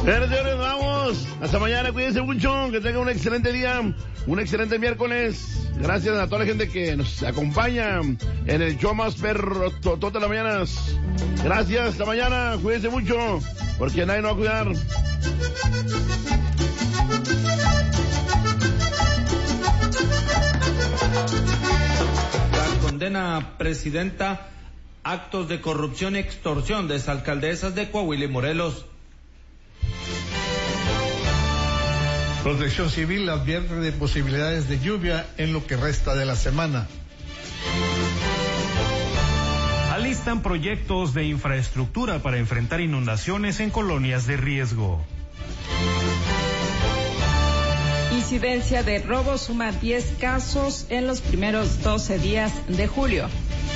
Señores, vamos. Hasta mañana, cuídense mucho. Que tengan un excelente día, un excelente miércoles. Gracias a toda la gente que nos acompaña en el show más perro todas las mañanas. Gracias, hasta mañana. Cuídense mucho, porque nadie nos va a cuidar. La condena presidenta actos de corrupción y extorsión de exalcaldesas de Coahuila y Morelos. Protección Civil advierte de posibilidades de lluvia en lo que resta de la semana. Alistan proyectos de infraestructura para enfrentar inundaciones en colonias de riesgo. Incidencia de robo suma 10 casos en los primeros 12 días de julio.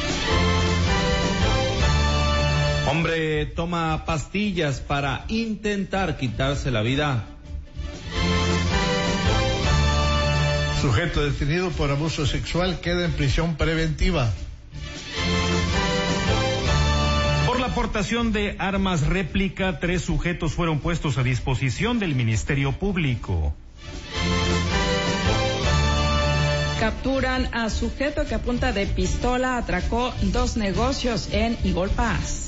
Hombre toma pastillas para intentar quitarse la vida. Sujeto detenido por abuso sexual queda en prisión preventiva. Por la aportación de armas réplica, 3 sujetos fueron puestos a disposición del Ministerio Público. Capturan a sujeto que a punta de pistola atracó 2 negocios en Eagle Pass.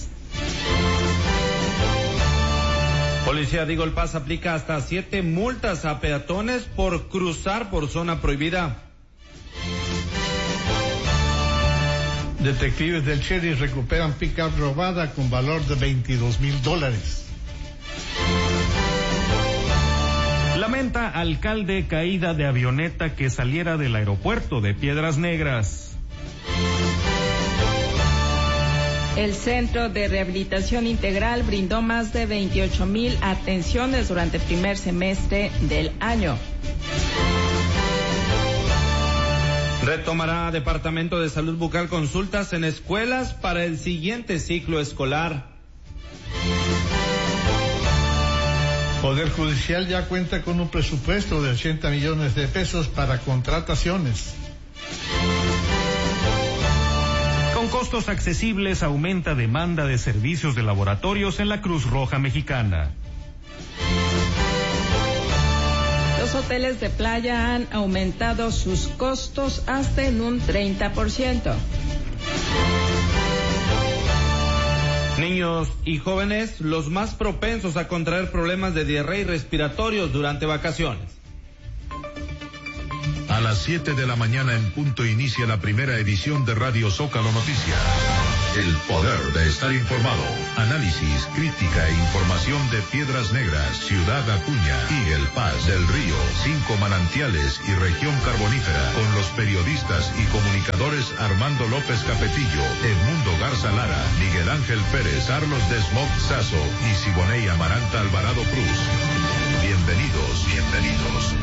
Policía de Eagle Pass aplica hasta 7 multas a peatones por cruzar por zona prohibida. Detectives del Sheriff recuperan pick-up robada con valor de $22,000. Lamenta alcalde caída de avioneta que saliera del aeropuerto de Piedras Negras. El Centro de Rehabilitación Integral brindó más de 28,000 atenciones durante el primer semestre del año. Retomará Departamento de Salud Bucal consultas en escuelas para el siguiente ciclo escolar. Poder Judicial ya cuenta con un presupuesto de 80 millones de pesos para contrataciones. Con costos accesibles aumenta demanda de servicios de laboratorios en la Cruz Roja Mexicana. Los hoteles de playa han aumentado sus costos hasta en un 30%. Niños y jóvenes, los más propensos a contraer problemas de diarrea y respiratorios durante vacaciones. A las 7 de la mañana en punto inicia la primera edición de Radio Zócalo Noticias. El poder de estar informado. Análisis, crítica e información de Piedras Negras, Ciudad Acuña, Eagle Pass, Del Río, 5 Manantiales y Región Carbonífera. Con los periodistas y comunicadores Armando López Capetillo, Edmundo Garza Lara, Miguel Ángel Pérez, Carlos Desmog Sazo y Siboney Amaranta Alvarado Cruz. Bienvenidos, bienvenidos.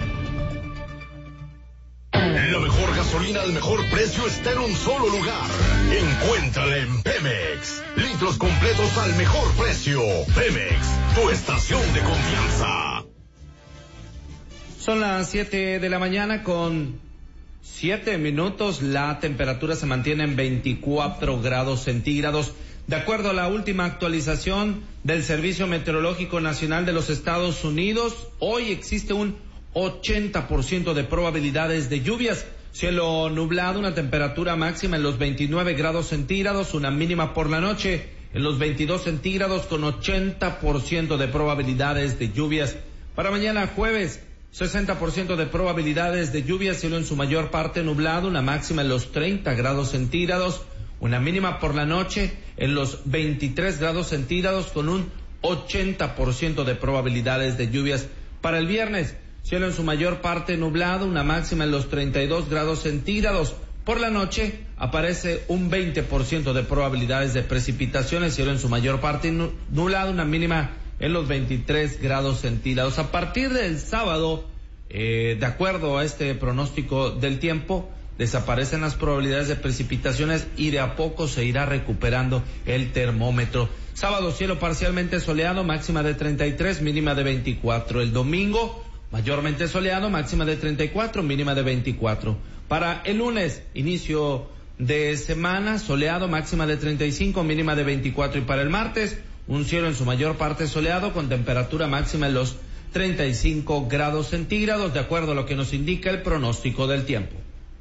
La mejor gasolina al mejor precio está en un solo lugar. Encuéntrala en Pemex. Litros completos al mejor precio. Pemex, tu estación de confianza. Son las 7 de la mañana con 7 minutos. La temperatura se mantiene en 24 grados centígrados. De acuerdo a la última actualización del Servicio Meteorológico Nacional de los Estados Unidos, hoy existe un 80% de probabilidades de lluvias, cielo nublado, una temperatura máxima en los 29 grados centígrados, una mínima por la noche en los 22 centígrados con 80% de probabilidades de lluvias. Para mañana jueves, 60% de probabilidades de lluvias, cielo en su mayor parte nublado, una máxima en los 30 grados centígrados, una mínima por la noche en los 23 grados centígrados con un 80% de probabilidades de lluvias. Para el viernes, cielo en su mayor parte nublado, una máxima en los 32 grados centígrados. Por la noche aparece un 20% de probabilidades de precipitaciones, cielo en su mayor parte nublado, una mínima en los 23 grados centígrados. A partir del sábado, de acuerdo a este pronóstico del tiempo, desaparecen las probabilidades de precipitaciones y de a poco se irá recuperando el termómetro. Sábado, cielo parcialmente soleado, máxima de 33, mínima de 24. El domingo, mayormente soleado, máxima de 34, mínima de 24. Para el lunes, inicio de semana, soleado, máxima de 35, mínima de 24. Y para el martes, un cielo en su mayor parte soleado con temperatura máxima en los 35 grados centígrados, de acuerdo a lo que nos indica el pronóstico del tiempo.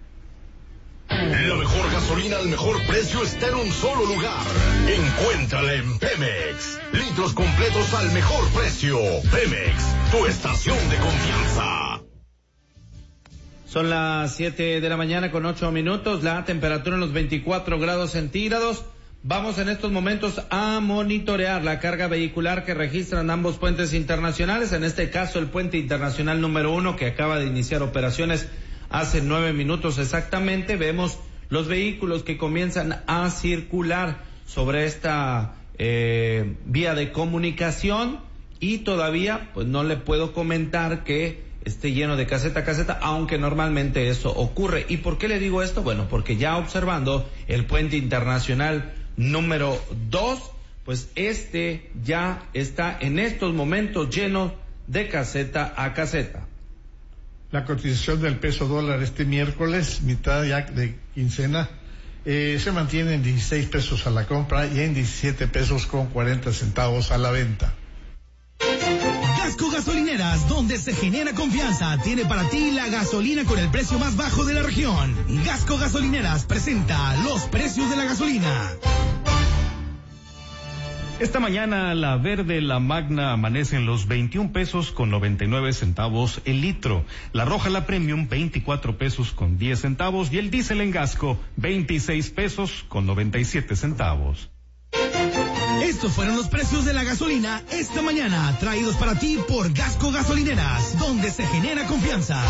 La mejor gasolina al mejor precio está en un solo lugar. Encuéntrala en Pemex. Litros completos al mejor precio. Pemex, tu estación de confianza. Son las 7 de la mañana con 8 minutos, la temperatura en los 24 grados centígrados. Vamos en estos momentos a monitorear la carga vehicular que registran ambos puentes internacionales, en este caso el puente internacional número 1 que acaba de iniciar operaciones hace 9 minutos exactamente. Vemos los vehículos que comienzan a circular sobre esta vía de comunicación y todavía pues no le puedo comentar que esté lleno de caseta a caseta, aunque normalmente eso ocurre. ¿Y por qué le digo esto? Bueno, porque ya observando el puente internacional número 2, pues este ya está en estos momentos lleno de caseta a caseta. La cotización del peso dólar este miércoles, mitad ya de quincena, se mantiene en 16 pesos a la compra y en 17 pesos con 40 centavos a la venta. Gasco Gasolineras, donde se genera confianza, tiene para ti la gasolina con el precio más bajo de la región. Gasco Gasolineras presenta los precios de la gasolina. Esta mañana la verde, la magna, amanece en los 21 pesos con 99 centavos el litro. La roja, la premium, 24 pesos con 10 centavos. Y el diésel en Gasco, 26 pesos con 97 centavos. Estos fueron los precios de la gasolina esta mañana, traídos para ti por Gasco Gasolineras, donde se genera confianza.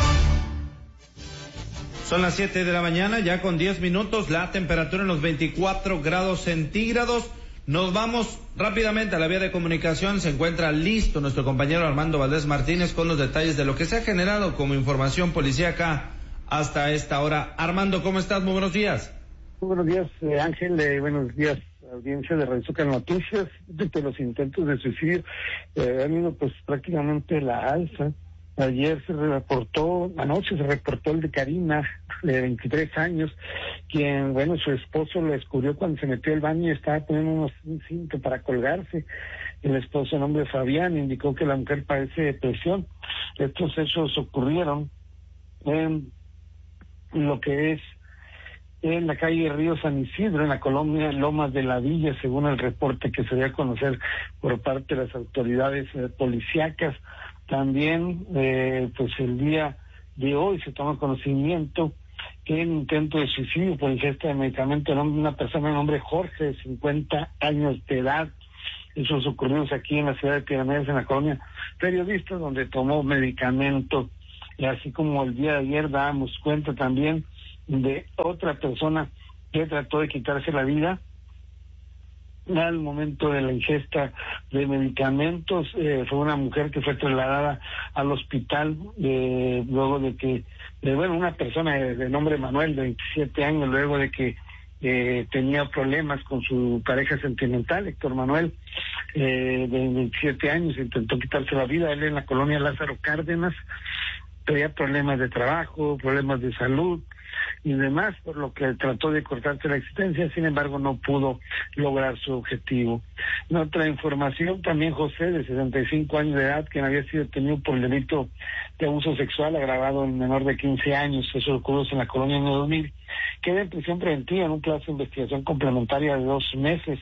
Son las 7 de la mañana, ya con 10 minutos, la temperatura en los 24 grados centígrados. Nos vamos rápidamente a la vía de comunicación. Se encuentra listo nuestro compañero Armando Valdés Martínez con los detalles de lo que se ha generado como información policíaca hasta esta hora. Armando, ¿cómo estás? Muy buenos días. Muy buenos días, Ángel. Buenos días, audiencia de Radio Zócalo Noticias. De los intentos de suicidio han ido pues prácticamente la alza. Ayer anoche se reportó el de Karina, de 23 años, quien, su esposo lo descubrió cuando se metió al baño y estaba poniendo un cinto para colgarse. El esposo, nombre Fabián, indicó que la mujer padece depresión. Estos hechos ocurrieron en lo que es en la calle Río San Isidro, en la colonia Lomas de la Villa, según el reporte que se dio a conocer por parte de las autoridades policíacas. También, pues el día de hoy se toma conocimiento que en intento de suicidio por ingesta de medicamento de una persona de nombre Jorge, de 50 años de edad. Esos ocurridos aquí en la ciudad de Pirámides, en la colonia Periodistas, donde tomó medicamento. Y así como el día de ayer dábamos cuenta también de otra persona que trató de quitarse la vida al momento de la ingesta de medicamentos. Fue una mujer que fue trasladada al hospital luego de que, una persona de nombre Manuel, de 27 años, luego de que tenía problemas con su pareja sentimental, Héctor Manuel, de 27 años, intentó quitarse la vida. Él en la colonia Lázaro Cárdenas tenía problemas de trabajo, problemas de salud y demás, por lo que trató de cortarse la existencia. Sin embargo, no pudo lograr su objetivo. En otra información, también José, de 65 años de edad, quien había sido detenido por el delito de abuso sexual agravado en menor de 15 años, eso ocurrió en la colonia en 2000, queda en prisión preventiva en un plazo de investigación complementaria de 2 meses.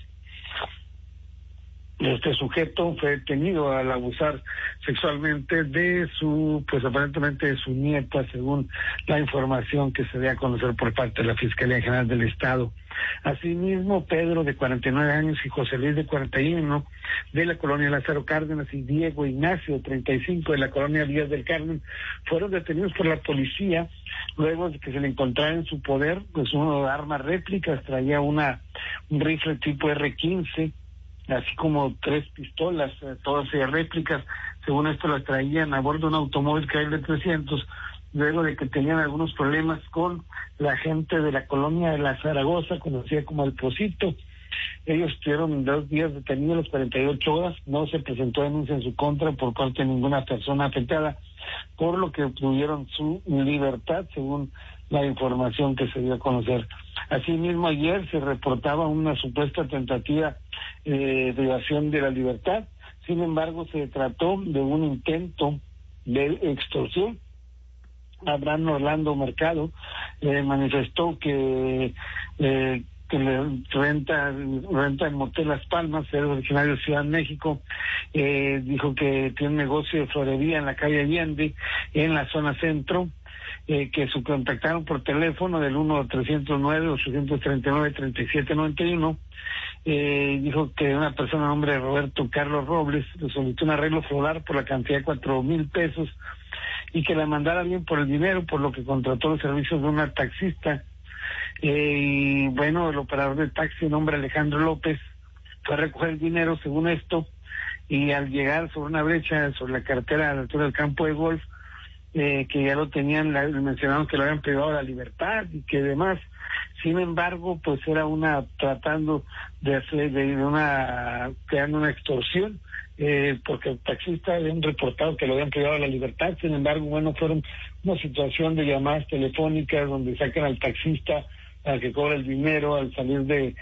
Este sujeto fue detenido al abusar sexualmente de aparentemente de su nieta, según la información que se dio a conocer por parte de la Fiscalía General del Estado. Asimismo, Pedro, de 49 años, y José Luis, de 41, de la colonia Lázaro Cárdenas, y Diego Ignacio, de 35, de la colonia Díaz del Carmen, fueron detenidos por la policía luego de que se le encontrara en su poder un arma réplica. Traía un rifle tipo R-15, así como 3 pistolas, todas réplicas. Según esto las traían a bordo de un automóvil Chrysler 300, luego de que tenían algunos problemas con la gente de la colonia de la Zaragoza, conocida como El Pocito. Ellos estuvieron 2 días detenidos, las 48 horas, no se presentó denuncia en su contra por parte de ninguna persona afectada, por lo que obtuvieron su libertad, según la información que se dio a conocer. Asimismo, ayer se reportaba una supuesta tentativa de privación de la libertad. Sin embargo, se trató de un intento de extorsión. Abraham Orlando Mercado manifestó que le renta en Motel Las Palmas, es originario de Ciudad de México. Dijo que tiene un negocio de florería en la calle Allende, en la zona centro, que se contactaron por teléfono del 1-309-839-3791. Dijo que una persona de nombre Roberto Carlos Robles le solicitó un arreglo floral por la cantidad de 4,000 pesos y que le mandara bien por el dinero, por lo que contrató los servicios de una taxista. Y bueno, el operador de taxi, nombre Alejandro López, fue a recoger el dinero, según esto, y al llegar sobre una brecha, sobre la carretera a la altura del campo de golf, que ya lo tenían, le mencionaron que lo habían privado de la libertad y que demás. Sin embargo, pues era tratando de hacer, creando una extorsión, porque el taxista habían reportado que lo habían privado de la libertad. Sin embargo, bueno, fueron una situación de llamadas telefónicas donde sacan al taxista al que cobra el dinero al salir de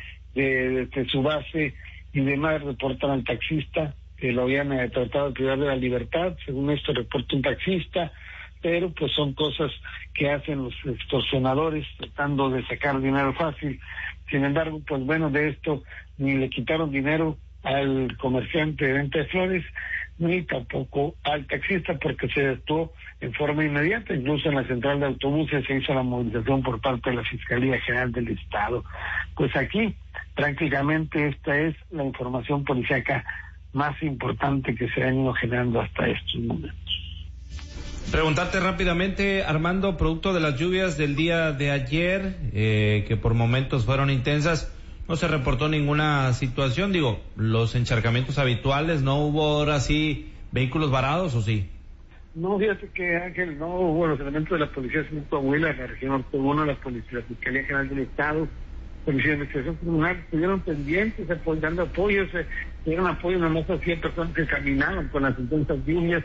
su base y demás, reportan al taxista que lo habían tratado de privar de la libertad. Según esto reporta un taxista, pero pues son cosas que hacen los extorsionadores tratando de sacar dinero fácil. Sin embargo, pues bueno, de esto ni le quitaron dinero al comerciante de venta de flores, ni tampoco al taxista, porque se actuó en forma inmediata. Incluso en la central de autobuses se hizo la movilización por parte de la Fiscalía General del Estado. Pues aquí, prácticamente, esta es la información policíaca más importante que se ha ido generando hasta estos momentos. Preguntarte rápidamente, Armando, producto de las lluvias del día de ayer, que por momentos fueron intensas, no se reportó ninguna situación, los encharcamientos habituales, ¿no hubo ahora sí vehículos varados o sí? No, fíjate que, Ángel, no hubo los elementos de la Policía Civil Coahuila, la región Norte 1, la Fiscalía General del Estado, Policía de Investigación Criminal, estuvieron pendientes, dando apoyos, dieron apoyo nada más a ciertas personas que caminaban con las intensas lluvias.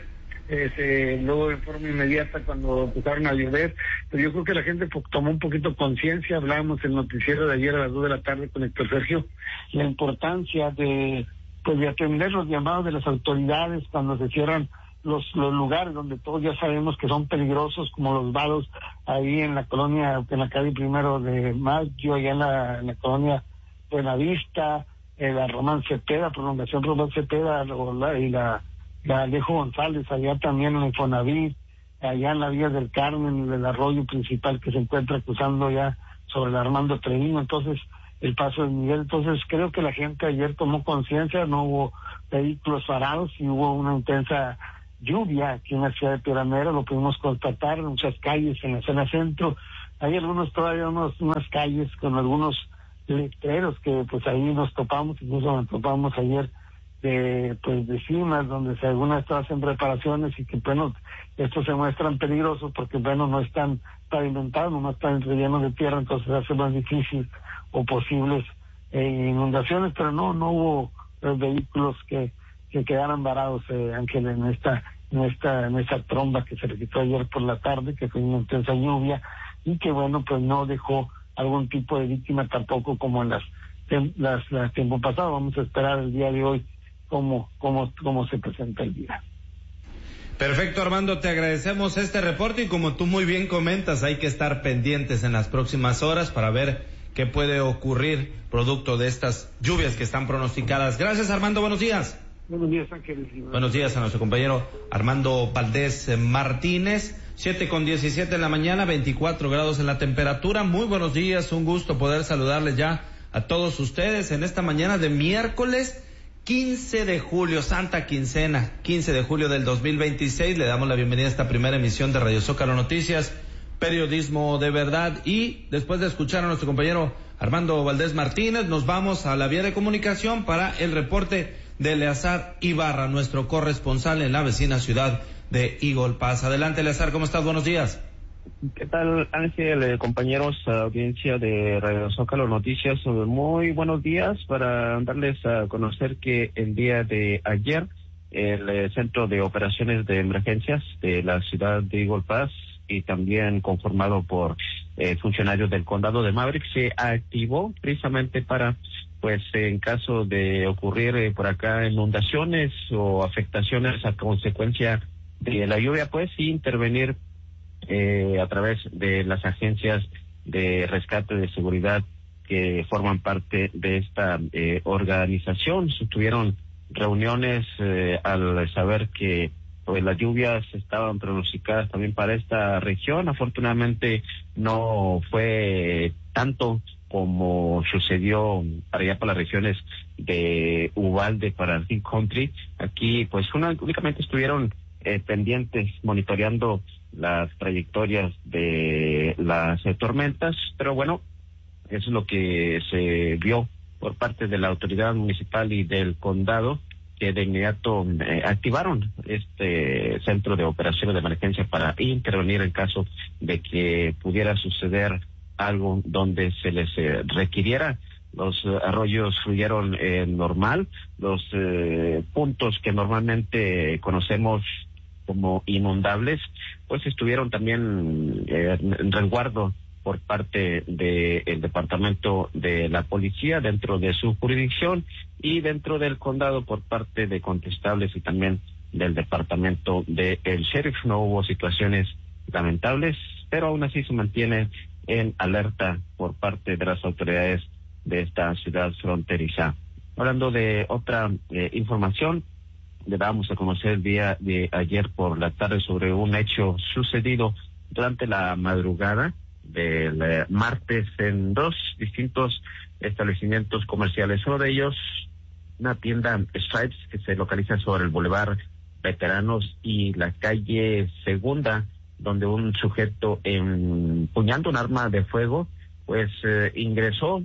Luego en forma inmediata cuando empezaron a llover, pero yo creo que la gente tomó un poquito conciencia. Hablábamos en el noticiero de ayer a las 2 de la tarde con Héctor Sergio, la importancia de atender los llamados de las autoridades cuando se cierran los lugares donde todos ya sabemos que son peligrosos, como los vados ahí en la colonia, en la calle 1 de Mayo, allá en la colonia Buenavista, la Román Cepeda, prolongación Román Cepeda, y la Alejo González, allá también en Infonavit, allá en la Vía del Carmen, el arroyo principal que se encuentra cruzando ya sobre el Armando Treviño, entonces el paso de Miguel. Entonces creo que la gente ayer tomó conciencia, no hubo vehículos varados y hubo una intensa lluvia aquí en la ciudad de Piedras Negras, lo pudimos constatar en muchas calles en la zona centro. Hay unas calles con algunos letreros que pues ahí nos topamos, incluso nos topamos ayer de cimas donde algunas hacen reparaciones y que bueno, estos se muestran peligrosos porque bueno, no están pavimentados, no están rellenos de tierra, entonces hace más difícil o posibles inundaciones, pero no hubo vehículos que quedaran varados, Ángel, en esta tromba que se registró ayer por la tarde, que fue una intensa lluvia y que bueno, pues no dejó algún tipo de víctima tampoco como en las tiempo pasado. Vamos a esperar el día de hoy cómo se presenta el día. Perfecto, Armando, te agradecemos este reporte y como tú muy bien comentas, hay que estar pendientes en las próximas horas para ver qué puede ocurrir producto de estas lluvias que están pronosticadas. Gracias, Armando, buenos días. Buenos días, Ángel. Buenos días a nuestro compañero Armando Valdés Martínez. 7:17 en la mañana, 24 grados en la temperatura. Muy buenos días, un gusto poder saludarles ya a todos ustedes en esta mañana de miércoles 15 de julio, Santa Quincena, 15 de julio del 2026. Le damos la bienvenida a esta primera emisión de Radio Zócalo Noticias, periodismo de verdad. Y después de escuchar a nuestro compañero Armando Valdés Martínez, nos vamos a la vía de comunicación para el reporte de Eleazar Ibarra, nuestro corresponsal en la vecina ciudad de Eagle Pass. Adelante, Eleazar, ¿cómo estás? Buenos días. ¿Qué tal, Ángel, compañeros, audiencia de Radio Zócalo Noticias? Muy buenos días, para darles a conocer que el día de ayer el Centro de Operaciones de Emergencias de la ciudad de Eagle Pass, y también conformado por funcionarios del condado de Maverick se activó precisamente para, pues en caso de ocurrir por acá inundaciones o afectaciones a consecuencia de la lluvia, pues intervenir a través de las agencias de rescate de seguridad que forman parte de esta organización. Tuvieron reuniones al saber que pues las lluvias estaban pronosticadas también para esta región. Afortunadamente no fue tanto como sucedió para allá, para las regiones de Uvalde, para King Country. Aquí pues únicamente estuvieron pendientes, monitoreando las trayectorias de las tormentas, pero bueno, eso es lo que se vio por parte de la autoridad municipal y del condado, que de inmediato activaron este centro de operaciones de emergencia para intervenir en caso de que pudiera suceder algo donde se les requiriera. Los arroyos fluyeron normal, los puntos que normalmente conocemos como inundables, pues estuvieron también en resguardo por parte del departamento de la policía dentro de su jurisdicción, y dentro del condado por parte de contestables y también del departamento del sheriff. No hubo situaciones lamentables, pero aún así se mantiene en alerta por parte de las autoridades de esta ciudad fronteriza. Hablando de otra información, le damos a conocer el día de ayer por la tarde sobre un hecho sucedido durante la madrugada del martes en dos distintos establecimientos comerciales. Uno de ellos, una tienda Stripes, que se localiza sobre el Boulevard Veteranos y la calle Segunda, donde un sujeto empuñando un arma de fuego, pues ingresó,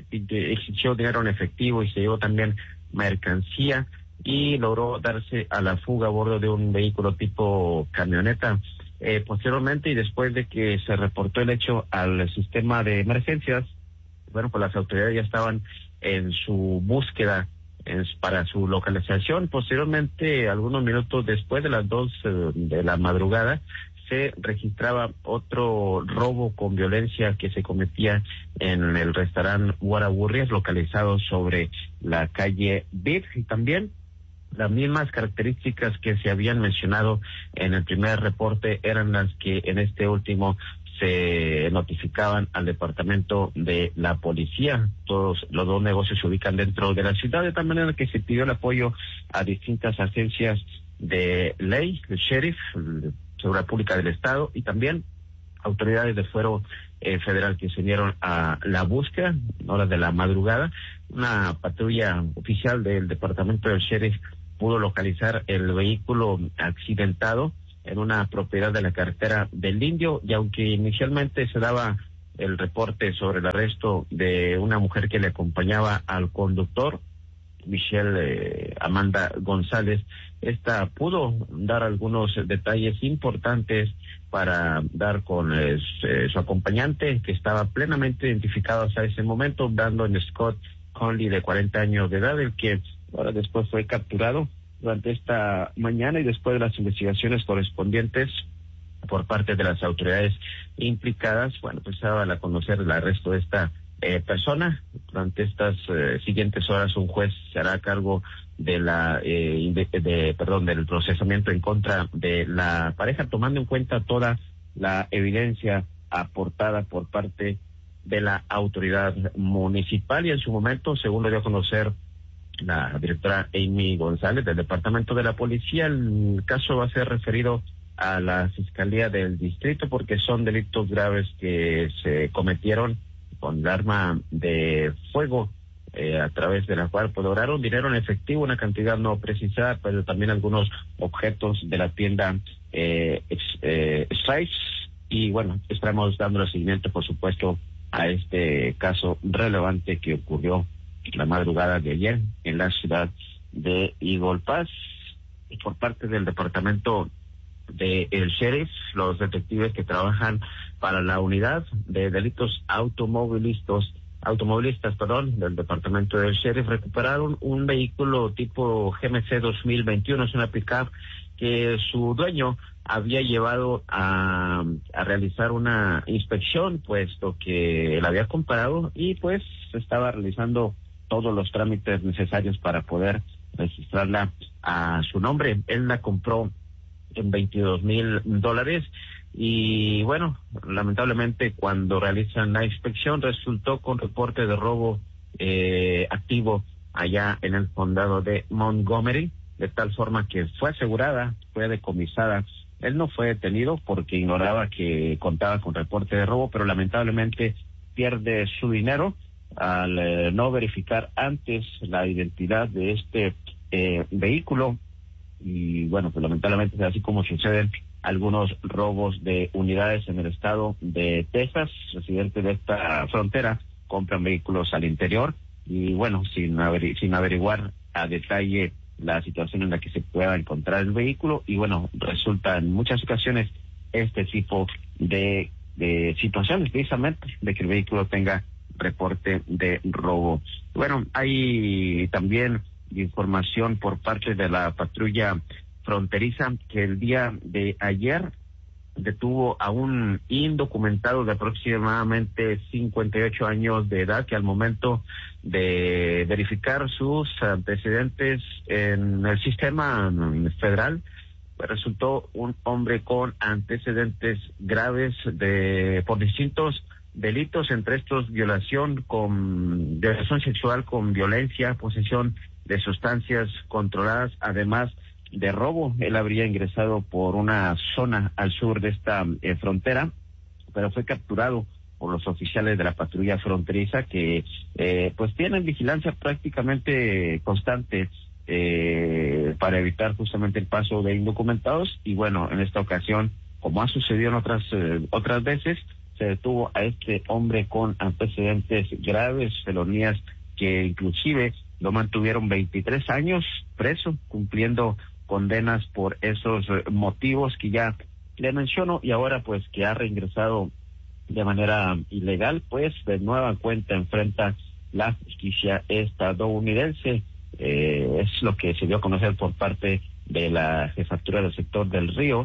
exigió dinero en efectivo y se llevó también mercancía, y logró darse a la fuga a bordo de un vehículo tipo camioneta. Posteriormente, y después de que se reportó el hecho al sistema de emergencias, bueno, pues las autoridades ya estaban en su búsqueda para su localización. Posteriormente, algunos minutos después de las 2 de la madrugada, se registraba otro robo con violencia que se cometía en el restaurante Waraburrias, localizado sobre la calle Big, y también las mismas características que se habían mencionado en el primer reporte eran las que en este último se notificaban al departamento de la policía. Todos los dos negocios se ubican dentro de la ciudad, de tal manera que se pidió el apoyo a distintas agencias de ley, el sheriff, seguridad pública del estado, y también autoridades de fuero federal que se unieron a la búsqueda en horas de la madrugada. Una patrulla oficial del departamento del sheriff pudo localizar el vehículo accidentado en una propiedad de la carretera del Indio, y aunque inicialmente se daba el reporte sobre el arresto de una mujer que le acompañaba al conductor, Michelle Amanda González, esta pudo dar algunos detalles importantes para dar con su acompañante, que estaba plenamente identificado hasta ese momento, Brandon Scott Conley, de 40 años de edad, el que ahora después fue capturado durante esta mañana, y después de las investigaciones correspondientes por parte de las autoridades implicadas, bueno, pues se daba a conocer el arresto de esta persona. Durante estas siguientes horas, un juez se hará cargo de del procesamiento en contra de la pareja, tomando en cuenta toda la evidencia aportada por parte de la autoridad municipal. Y en su momento, según lo dio a conocer la directora Amy González del departamento de la policía, el caso va a ser referido a la Fiscalía del Distrito, porque son delitos graves que se cometieron con el arma de fuego, a través de la cual pues, lograron dinero en efectivo, una cantidad no precisada, pero también algunos objetos de la tienda Stripes. Y bueno, estamos dando seguimiento, por supuesto, a este caso relevante que ocurrió la madrugada de ayer en la ciudad de Eagle Pass. Y por parte del departamento del sheriff, los detectives que trabajan para la unidad de delitos automovilistas automovilistas, del departamento del sheriff recuperaron un vehículo tipo GMC 2021, es una pick-up que su dueño había llevado a realizar una inspección, puesto que la había comprado y pues estaba realizando todos los trámites necesarios para poder registrarla a su nombre. Él la compró en $22,000 y bueno, lamentablemente cuando realizan la inspección resultó con reporte de robo activo allá en el condado de Montgomery, de tal forma que fue asegurada, fue decomisada. Él no fue detenido porque ignoraba que contaba con reporte de robo, pero lamentablemente pierde su dinero al no verificar antes la identidad de este vehículo. Y bueno, pues lamentablemente es así como suceden algunos robos de unidades en el estado de Texas. Residentes de esta frontera compran vehículos al interior y bueno, sin averiguar a detalle la situación en la que se pueda encontrar el vehículo, y bueno, resulta en muchas ocasiones este tipo de situaciones, precisamente, de que el vehículo tenga reporte de robo. Bueno, hay también información por parte de la patrulla fronteriza que el día de ayer detuvo a un indocumentado de aproximadamente 58 años de edad, que al momento de verificar sus antecedentes en el sistema federal, pues resultó un hombre con antecedentes graves por distintos delitos, entre estos violación sexual con violencia, posesión de sustancias controladas, además de robo. Él habría ingresado por una zona al sur de esta frontera, pero fue capturado por los oficiales de la patrulla fronteriza que pues tienen vigilancia prácticamente constante para evitar justamente el paso de indocumentados. Y bueno, en esta ocasión, como ha sucedido en otras veces, se detuvo a este hombre con antecedentes graves, felonías que inclusive lo mantuvieron 23 años preso, cumpliendo condenas por esos motivos que ya le menciono, y ahora pues que ha reingresado de manera ilegal, pues de nueva cuenta enfrenta la justicia estadounidense. Es lo que se dio a conocer por parte de la jefatura del sector del Río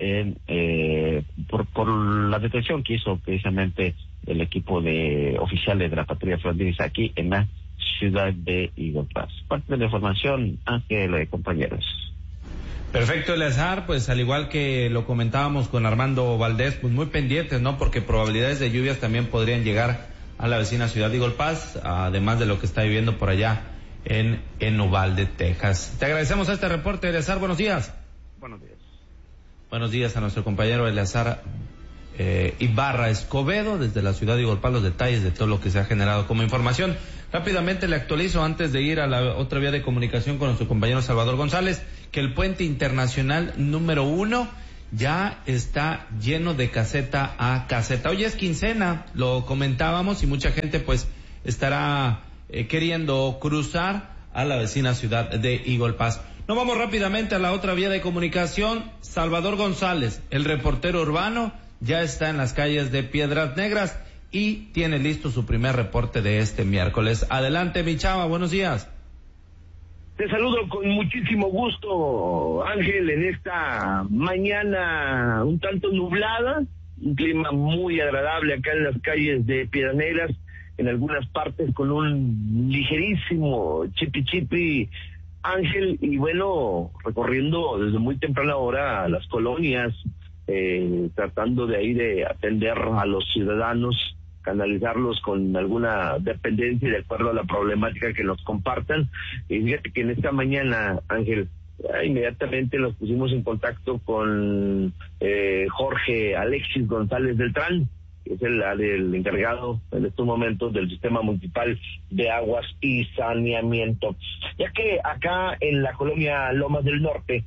por la detención que hizo precisamente el equipo de oficiales de la patrulla fronteriza aquí en la ciudad de Eagle Pass. Parte de la información, Ángel, compañeros. Perfecto, Eleazar, pues al igual que lo comentábamos con Armando Valdés, pues muy pendientes, ¿no? Porque probabilidades de lluvias también podrían llegar a la vecina ciudad de Eagle Pass, además de lo que está viviendo por allá en Uvalde, Texas. Te agradecemos este reporte, Eleazar, buenos días. Buenos días. Buenos días a nuestro compañero Eleazar Ibarra Escobedo desde la ciudad de Eagle Pass, los detalles de todo lo que se ha generado como información. Rápidamente le actualizo antes de ir a la otra vía de comunicación con nuestro compañero Salvador González, que el puente internacional número 1 ya está lleno de caseta a caseta. Hoy es quincena, lo comentábamos, y mucha gente pues estará queriendo cruzar a la vecina ciudad de Eagle Pass. Nos vamos rápidamente a la otra vía de comunicación. Salvador González, el reportero urbano, ya está en las calles de Piedras Negras y tiene listo su primer reporte de este miércoles. Adelante, mi chava, buenos días. Te saludo con muchísimo gusto, Ángel, en esta mañana un tanto nublada, un clima muy agradable acá en las calles de Piedras Negras, en algunas partes con un ligerísimo chipi, Ángel, y bueno, recorriendo desde muy temprana hora las colonias, tratando de ahí de atender a los ciudadanos, canalizarlos con alguna dependencia de acuerdo a la problemática que nos compartan. Y fíjate que en esta mañana, Ángel, inmediatamente nos pusimos en contacto con Jorge Alexis González Beltrán, que es el encargado en estos momentos del Sistema Municipal de Aguas y Saneamiento. Ya que acá en la colonia Lomas del Norte,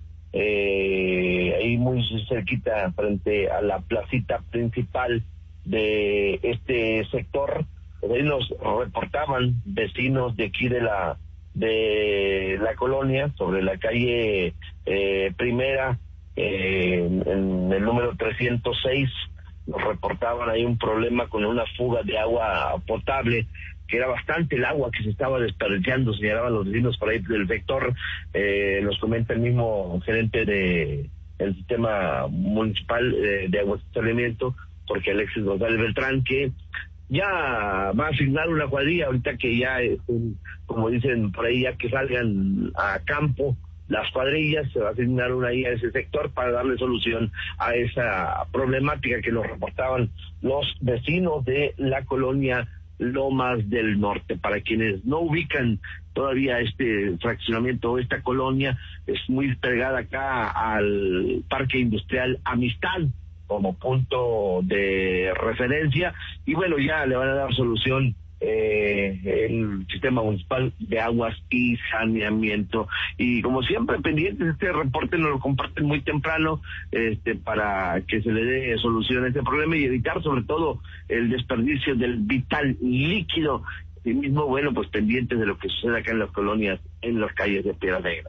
ahí muy cerquita frente a la placita principal de este sector, ahí nos reportaban vecinos de aquí de la colonia, sobre la calle Primera, en el número 306, nos reportaban ahí un problema con una fuga de agua potable que era bastante el agua que se estaba desperdiciando, señalaban los vecinos por ahí del sector. Nos comenta el mismo gerente de el sistema municipal de aguas y saneamiento, porque Alexis González Beltrán, que ya va a asignar una cuadrilla, ahorita que ya, como dicen por ahí, ya que salgan a campo las cuadrillas, se va a asignar una ahí a ese sector para darle solución a esa problemática que nos reportaban los vecinos de la colonia Lomas del Norte. Para quienes no ubican todavía este fraccionamiento o esta colonia, es muy pegada acá al Parque Industrial Amistad como punto de referencia, y bueno, ya le van a dar solución el sistema municipal de aguas y saneamiento. Y como siempre, pendientes, este reporte nos lo comparten muy temprano, para que se le dé solución a este problema y evitar sobre todo el desperdicio del vital líquido. Y mismo, bueno, pues pendientes de lo que sucede acá en las colonias, en las calles de Piedras Negras.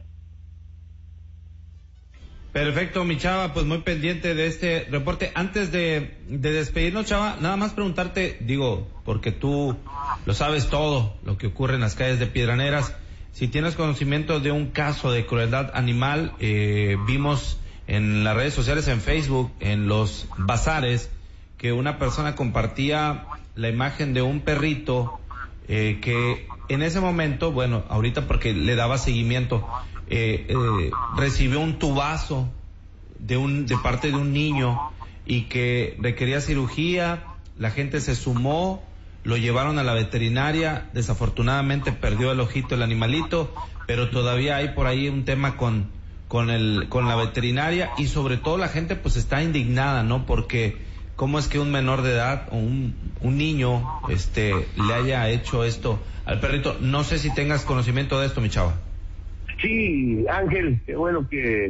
Perfecto, mi Chava, pues muy pendiente de este reporte. Antes de despedirnos, Chava, nada más preguntarte, digo, porque tú lo sabes todo, lo que ocurre en las calles de Piedraneras, si tienes conocimiento de un caso de crueldad animal. Vimos en las redes sociales, en Facebook, en los bazares, que una persona compartía la imagen de un perrito que en ese momento, bueno, ahorita porque le daba seguimiento, recibió un tubazo de parte de un niño y que requería cirugía. La gente se sumó, lo llevaron a la veterinaria, desafortunadamente perdió el ojito el animalito, pero todavía hay por ahí un tema con la veterinaria, y sobre todo la gente pues está indignada, ¿no? Porque cómo es que un menor de edad o un niño le haya hecho esto al perrito. No sé si tengas conocimiento de esto, mi Chava. Sí, Ángel, qué bueno que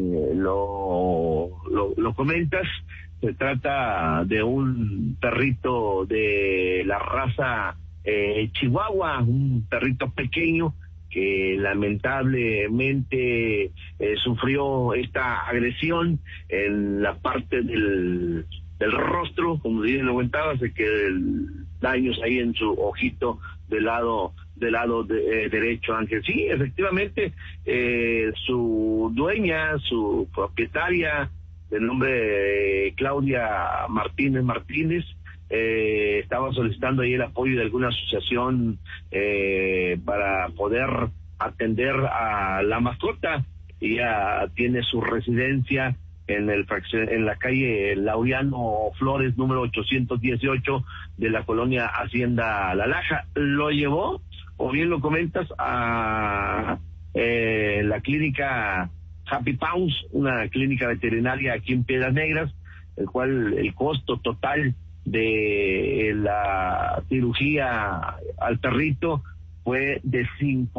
lo comentas. Se trata de un perrito de la raza Chihuahua, un perrito pequeño que lamentablemente sufrió esta agresión en la parte del rostro, como bien lo comentaba, se quedan daños ahí en su ojito del lado derecho, Ángel. Sí, efectivamente, su dueña, su propietaria, de nombre Claudia Martínez, estaba solicitando ahí el apoyo de alguna asociación para poder atender a la mascota. Ella tiene su residencia en la calle Laureano Flores, número 818 de la colonia Hacienda La Laja. Lo llevó, o bien lo comentas, a la clínica Happy Paws, una clínica veterinaria aquí en Piedras Negras, el cual el costo total de la cirugía al perrito fue de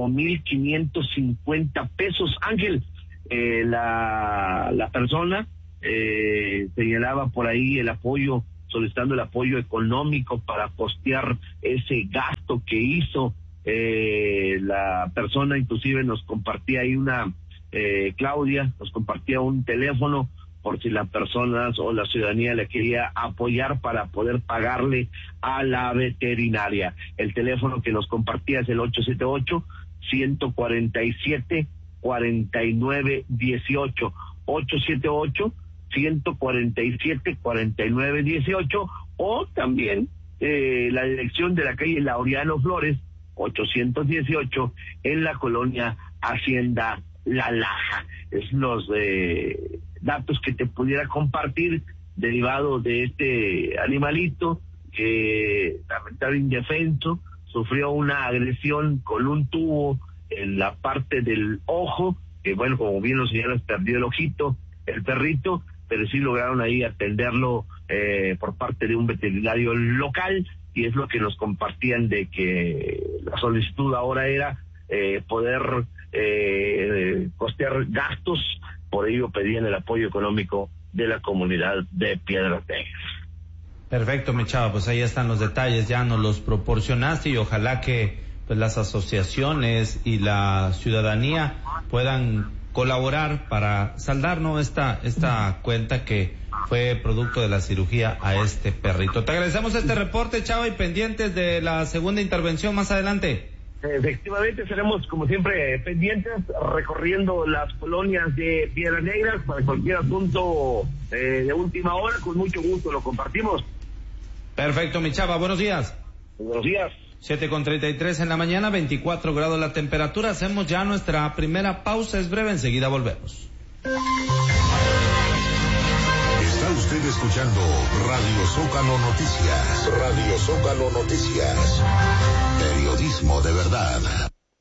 5,550 pesos, Ángel. La persona señalaba por ahí el apoyo, solicitando el apoyo económico para costear ese gasto que hizo. La persona inclusive nos compartía ahí Claudia nos compartía un teléfono por si las personas o la ciudadanía le quería apoyar para poder pagarle a la veterinaria. El teléfono que nos compartía es el 878-147-4918, 878-147-4918, o también la dirección de la calle Laureano Flores, 818, en la colonia Hacienda La Laja. Es los datos que te pudiera compartir derivado de este animalito que lamentablemente indefenso sufrió una agresión con un tubo en la parte del ojo, que bueno, como bien lo señalas, perdió el ojito el perrito, pero sí lograron ahí atenderlo por parte de un veterinario local, y es lo que nos compartían, de que la solicitud ahora era poder costear gastos. Por ello pedían el apoyo económico de la comunidad de Piedras Negras. Perfecto, mi Chava, pues ahí están los detalles, ya nos los proporcionaste, y ojalá que pues las asociaciones y la ciudadanía puedan colaborar para saldar, ¿no?, esta cuenta que fue producto de la cirugía a este perrito. Te agradecemos este reporte, Chava, y pendientes de la segunda intervención más adelante. Efectivamente, estaremos como siempre pendientes, recorriendo las colonias de Piedras Negras para cualquier asunto de última hora. Con mucho gusto lo compartimos. Perfecto, mi Chava, buenos días. Buenos días. 7:33 en la mañana, 24 grados la temperatura. Hacemos ya nuestra primera pausa, es breve, enseguida volvemos. Está usted escuchando Radio Zócalo Noticias. Radio Zócalo Noticias. Periodismo de verdad.